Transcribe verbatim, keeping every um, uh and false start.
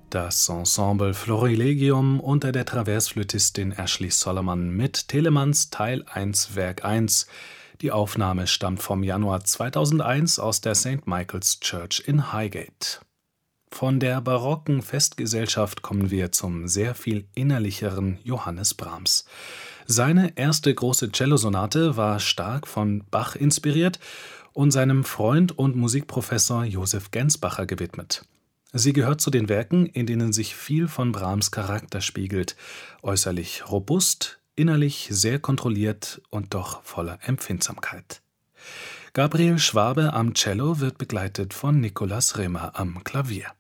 Das Ensemble Florilegium unter der Traversflötistin Ashley Solomon mit Telemanns Teil eins Werk eins. Die Aufnahme stammt vom Januar zweitausendeins aus der Saint Michael's Church in Highgate. Von der barocken Festgesellschaft kommen wir zum sehr viel innerlicheren Johannes Brahms. Seine erste große Cellosonate war stark von Bach inspiriert und seinem Freund und Musikprofessor Josef Gensbacher gewidmet. Sie gehört zu den Werken, in denen sich viel von Brahms Charakter spiegelt, äußerlich robust, innerlich sehr kontrolliert und doch voller Empfindsamkeit. Gabriel Schwabe am Cello wird begleitet von Nikolaus Rimmer am Klavier.